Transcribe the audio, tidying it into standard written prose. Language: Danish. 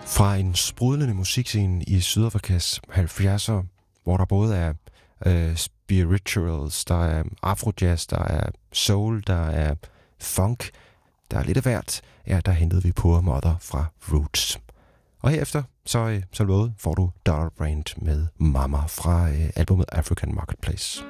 Fra en sprudlende musikscene i Sydafrikas 70'er, hvor der både er spirituals, der er afrojazz, der er soul, der er funk, der er lidt af hvert, ja, der hentede vi Poor Mother fra Roots. Og herefter, så lovet, får du Dollar Brand med Mama fra albumet African Marketplace.